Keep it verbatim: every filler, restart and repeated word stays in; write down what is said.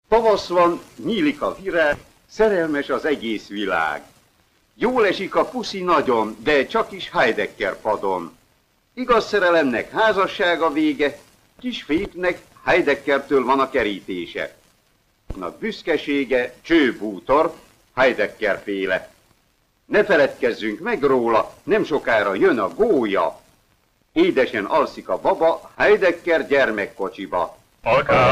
Tavasz van, nyílik a virág, szerelmes az egész világ. Jól esik a puszi nagyon, de csak is Heidecker padon. Igaz szerelemnek házassága vége, kis fépnek Heideckertől van a kerítése. A büszkesége csőbútor, Heidecker féle. Ne feledkezzünk meg róla, nem sokára jön a gólya. Édesen alszik a baba Heidecker gyermekkocsiba. Alká!